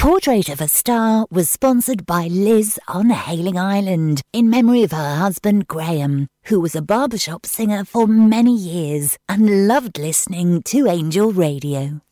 Portrait of a Star was sponsored by Liz on Hailing Island in memory of her husband Graham, who was a barbershop singer for many years and loved listening to Angel Radio.